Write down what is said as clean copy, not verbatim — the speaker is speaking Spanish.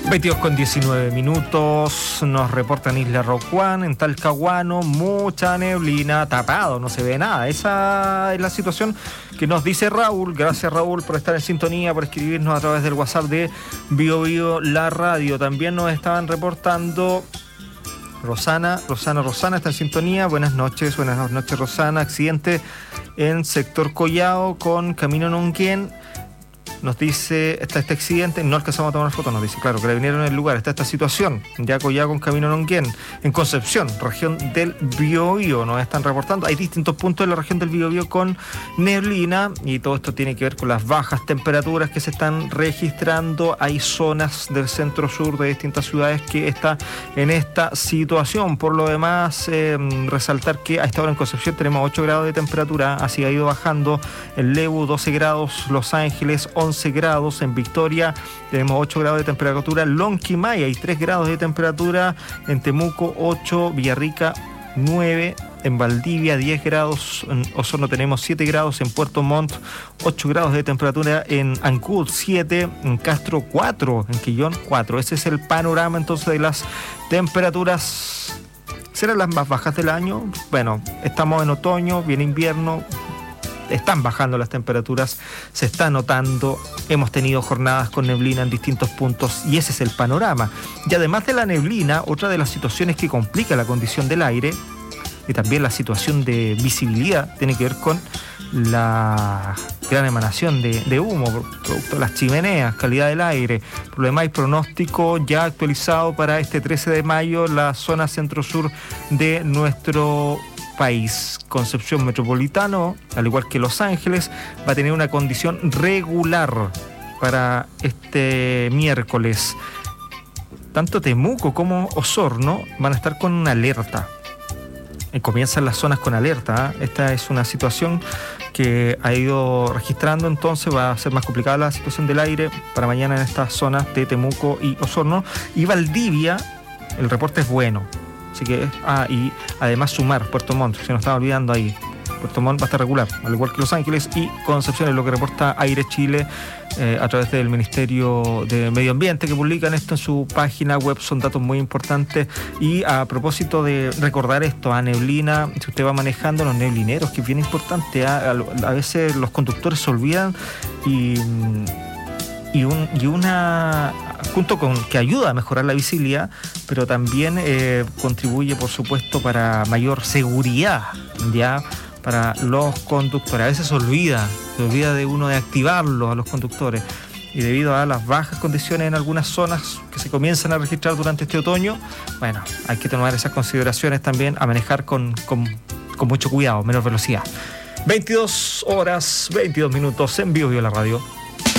22:19. Nos reportan Isla Rocuán, en Talcahuano, mucha neblina, tapado, no se ve nada. Esa es la situación que nos dice Raúl. Gracias, Raúl, por estar en sintonía, por escribirnos a través del WhatsApp de Bio Bio La Radio. También nos estaban reportando Rosana está en sintonía. Buenas noches, Rosana. Accidente en sector Collao con camino Nonquén. Nos dice, está este accidente, no alcanzamos a tomar fotos, nos dice, claro, que le vinieron en el lugar, está esta situación, ya Collao con camino Nonquén, en Concepción, región del Biobío, nos están reportando, hay distintos puntos de la región del Biobío con neblina, y todo esto tiene que ver con las bajas temperaturas que se están registrando. Hay zonas del centro-sur de distintas ciudades que están en esta situación. Por lo demás, resaltar que a esta hora en Concepción tenemos 8 grados de temperatura, así ha ido bajando en Lebu, 12 grados, Los Ángeles, 11 grados, en Victoria tenemos 8 grados de temperatura, Lonquimay hay 3 grados de temperatura, en Temuco 8, Villarrica 9, en Valdivia 10 grados, en Osorno tenemos 7 grados, en Puerto Montt 8 grados de temperatura, en Ancud 7, en Castro 4, en Quillón 4. Ese es el panorama entonces de las temperaturas. ¿Serán las más bajas del año? Bueno, estamos en otoño, viene invierno. Están bajando las temperaturas, se está notando, hemos tenido jornadas con neblina en distintos puntos y ese es el panorama. Y además de la neblina, otra de las situaciones que complica la condición del aire y también la situación de visibilidad tiene que ver con la gran emanación de humo, producto de las chimeneas, calidad del aire. Por lo demás, hay pronóstico ya actualizado para este 13 de mayo, la zona centro-sur de nuestro país. Concepción Metropolitano, al igual que Los Ángeles, va a tener una condición regular para este miércoles. Tanto Temuco como Osorno van a estar con una alerta. Comienzan las zonas con alerta. Esta es una situación que ha ido registrando, entonces va a ser más complicada la situación del aire para mañana en estas zonas de Temuco y Osorno. Y Valdivia, el reporte es bueno. Así que, y además sumar Puerto Montt, se nos estaba olvidando ahí. Puerto Montt va a estar regular, al igual que Los Ángeles y Concepción, es lo que reporta Aire Chile a través del Ministerio de Medio Ambiente, que publican esto en su página web. Son datos muy importantes. Y a propósito de recordar esto, a neblina, si usted va manejando, los neblineros, que es bien importante, a veces los conductores se olvidan y una junto con que ayuda a mejorar la visibilidad, pero también contribuye, por supuesto, para mayor seguridad ya para los conductores. A veces se olvida de uno de activarlo a los conductores, y debido a las bajas condiciones en algunas zonas que se comienzan a registrar durante este otoño, bueno, hay que tomar esas consideraciones también, a manejar con mucho cuidado, menos velocidad. 22 horas, 22 minutos en Bio Bio La Radio.